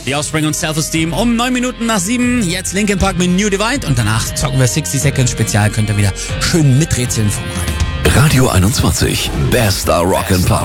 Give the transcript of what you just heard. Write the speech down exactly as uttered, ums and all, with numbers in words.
The Offspring und Self-Esteem um neun Minuten nach sieben. Jetzt Linkin Park mit New Divide und danach zocken wir sixty Seconds Spezial. Könnt ihr wieder schön miträtseln vom Radio. Radio einundzwanzig. Bester Rock and Pop.